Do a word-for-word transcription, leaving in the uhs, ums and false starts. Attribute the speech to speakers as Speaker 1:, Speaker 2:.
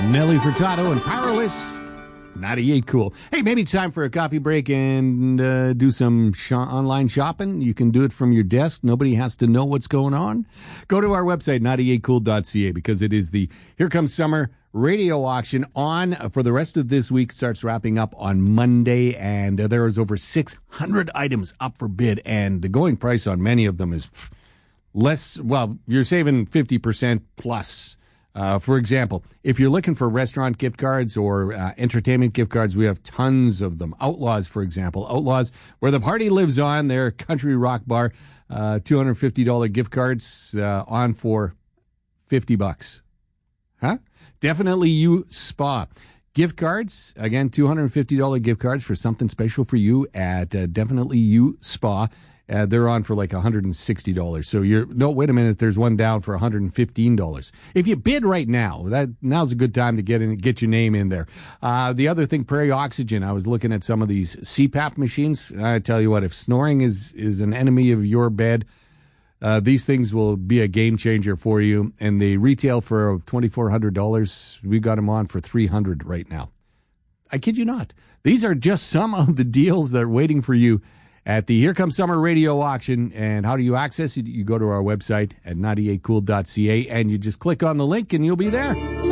Speaker 1: Nelly Furtado and Powerless. ninety-eight Cool. Hey, maybe it's time for a coffee break and uh, do some sh- online shopping. You can do it from your desk. Nobody has to know what's going on. Go to our website, ninety-eight cool dot c a, because it is the Here Comes Summer radio auction on for the rest of this week. Starts wrapping up on Monday, and uh, there is over six hundred items up for bid, and the going price on many of them is less. Well, you're saving fifty percent plus. Uh, for example, if you're looking for restaurant gift cards or uh, entertainment gift cards, we have tons of them. Outlaws, for example. Outlaws, where the party lives on, their country rock bar, uh, two hundred fifty dollars gift cards uh, on for fifty bucks. Huh? Definitely You Spa. Gift cards, again, two hundred fifty dollars gift cards for something special for you at uh, Definitely You Spa. Uh, they're on for like one hundred sixty dollars. So you're, no, wait a minute, there's one down for one hundred fifteen dollars. If you bid right now, that now's a good time to get in, get your name in there. Uh, the other thing, Prairie Oxygen. I was looking at some of these C PAP machines. I tell you what, if snoring is, is an enemy of your bed, uh, these things will be a game changer for you. And they retail for twenty-four hundred dollars. We got them on for three hundred dollars right now. I kid you not. These are just some of the deals that are waiting for you at the Here Comes Summer radio auction. And how do you access it? You go to our website at ninety-eight cool dot c a and you just click on the link and you'll be there.